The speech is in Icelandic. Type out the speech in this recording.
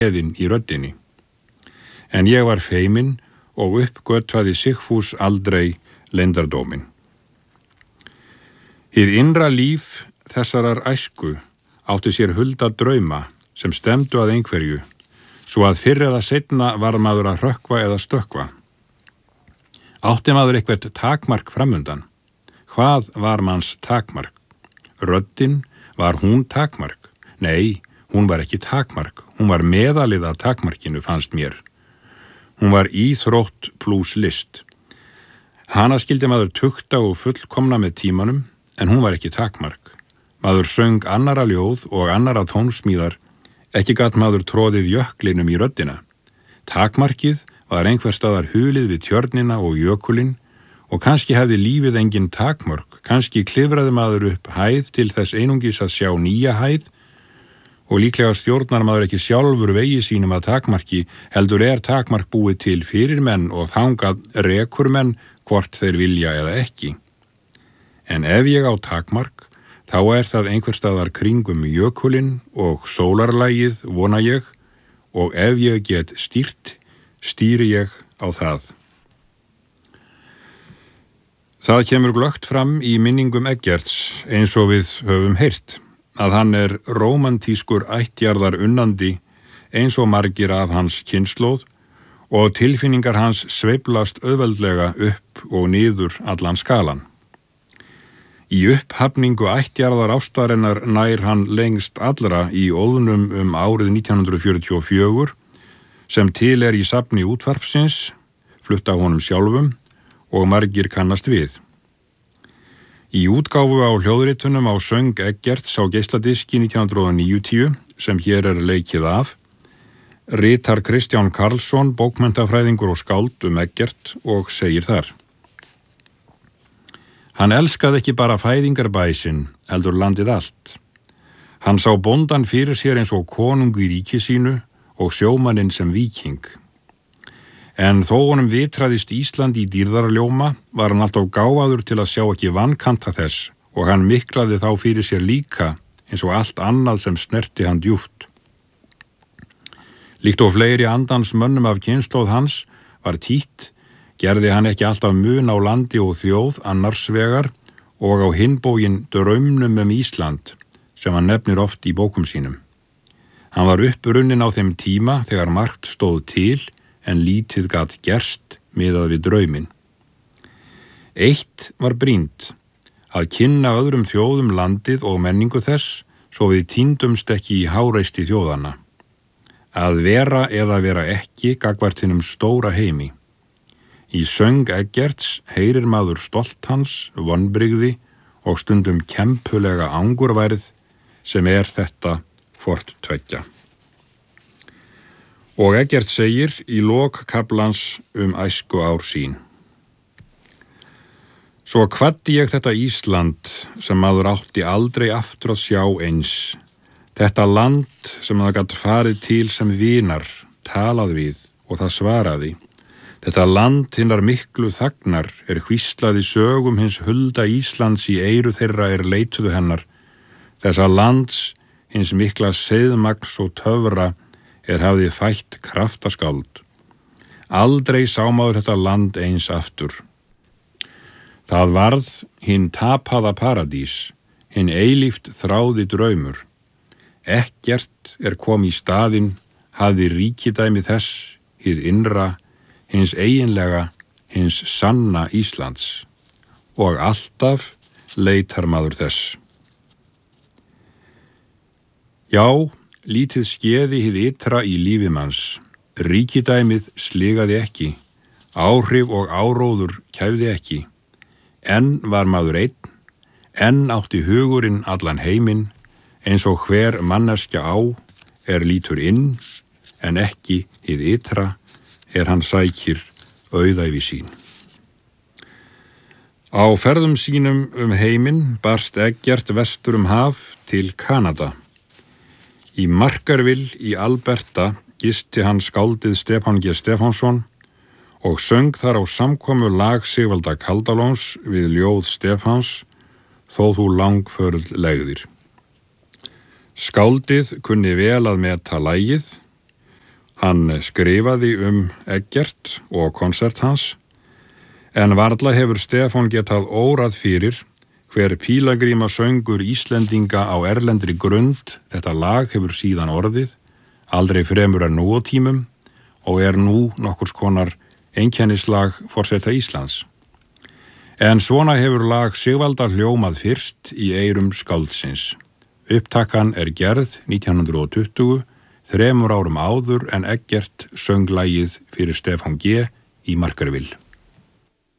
gleðin í röddinni. En ég var feimin og uppgötvaði Sigfús aldrei leyndardóminn. Hið innra líf þessarar æsku átti sér hulda drauma sem stemdu að einhverju, svo að fyrr eða seinna var maður að hrökkva eða stökkva. Átti maður eitthvert takmark framundan? Hvað var manns takmark? Röddin, var hún takmark? Nei, hún var ekki takmark, hún var meðalið að takmarkinu fannst mér. Hún var íþrótt plús list. Hana skildi maður tukta og fullkomna með tímanum, en hún var ekki takmark. Maður söng annara ljóð og annara tónsmíðar, ekki gat maður tróðið jöklinum í röddina. Takmarkið var einhver staðar hulið við tjörnina og jökulinn og kannski hefði lífið engin takmörk, kannski klifraði maður upp hæð til þess einungis að sjá nýja hæð og líklega stjórnar maður ekki sjálfur vegi sínum að takmarki, heldur takmark búið til fyrir menn og þangað rekur menn hvort þeir vilja eða ekki. En ef ég á takmark, þá það einhver staðar kringum jökulinn og sólarlagið, vona ég, og ef ég get stýrt, stýri ég á það. Það kemur glöggt fram í minningum Eggerts, eins og við höfum heyrt, að hann rómantískur ættjarðar unnandi eins og margir af hans kynslóð og tilfinningar hans sveiflast auðveldlega upp og niður allan skalan. Í upphafningu ættjarðar ástarinnar nær hann lengst allra í óðnum árið 1944 sem til í safni útvarpsins, flutt af honum sjálfum og margir kannast við. Í útgáfu á hljóðritunum á söng Eggerts á geisladiski 1990 sem hér leikið af, ritar Kristján Karlsson, bókmenntafræðingur og skáld Eggert og segir þar: Hann elskaði ekki bara fæðingarbæsinn, heldur landið allt. Hann sá bóndan fyrir sér eins og konung í ríki sínu og sjómanninn sem víking. En þó honum vitraðist Ísland í dýrðarljóma, var hann alltaf gáfaður til að sjá ekki vankanta þess og hann miklaði þá fyrir sér líka eins og allt annað sem snerti hann djúpt. Líkt og fleiri andans mönnum af kynslóð hans var títt, gerði hann ekki alltaf mun á landi og þjóð annars vegar og á hinn bóginn draumnum Ísland sem hann nefnir oft í bókum sínum. Hann var upprunninn á þeim tíma þegar margt stóð til en lítið gat gerst miðað við drauminn. Eitt var brýnt, að kynna öðrum þjóðum landið og menningu þess svo við týndumst ekki í háreysti þjóðanna. Að vera eða vera ekki gagnvart hinum stóra heimi. Í söng Eggerts heyrir maður stolt hans, vonbrigði og stundum kempulega angurværð sem þetta hvort tveggja. Og Eggert segir í lok kaflans æsku ár sín: Svo kvaddi ég þetta Ísland sem maður átti aldrei aftur að sjá eins, þetta land sem það gat farið til sem vinar, talað við og það svaraði, þetta land hinnar miklu þagnar hvíslaði sögum hins hulda Íslands í eyru þeirra leituðu hennar, þessa lands hins mikla seiðmagns og töfra hafði fætt kraftaskáld. Aldrei sá maður þetta land eins aftur. Það varð hinn tapaða paradís, hinn eilíft þráði draumur. Ekkert kom í staðinn, hafði ríkidæmi þess, hið innra, hins eiginlega, hins sanna Íslands. Og alltaf leitar maður þess. Já, lítið skeði hið ytra í lífi manns, ríkidæmið sligaði ekki, áhrif og áróður kæfði ekki, enn var maður einn, enn átti hugurinn allan heiminn, eins og hver manneskja á lítur inn, en ekki hið ytra hann sækir auðæfi sín. Á ferðum sínum heiminn barst Eggert vestur haf til Kanada. Í Markarvill í Alberta gisti hann skáldið Stefán G. Stefánsson og söng þar á samkomu lag Sigvalda Kaldalóns við ljóð Stefáns, Þó þú langförð legðir. Skáldið kunni vel að meta lagið, Hann skrifaði Eggert og konsert hans, en varla hefur Stefán getað órað fyrir hver pílagríma söngur Íslendinga á erlendri grund þetta lag hefur síðan orðið, aldrei fremur en nú á tímum og nú nokkurs konar einkennislag forseta Íslands. En svona hefur lag Sigvalda hljómað fyrst í eyrum skáldsins. Upptakan gerð 1920, 3 árum áður en Eggert söng lagið fyrir Stefán G. í Markarvill.